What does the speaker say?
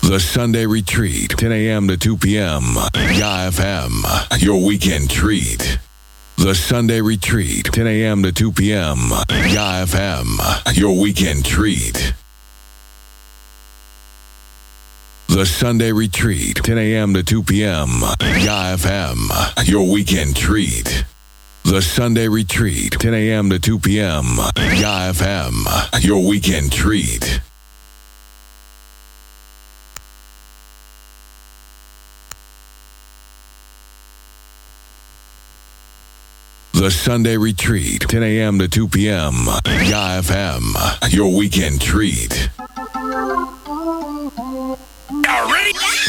The Sunday Retreat, 10 a.m. to 2 p.m. Ya FM, your weekend treat. The Sunday Retreat, 10 a.m. to 2 p.m. Ya FM, your weekend treat. The Sunday Retreat, 10 a.m. to 2 p.m. Ya FM, your weekend treat. The Sunday Retreat, 10 a.m. to 2 p.m. Ya FM, your weekend treat. The Sunday Retreat, 10 a.m. to 2 p.m. Ya FM, your weekend treat.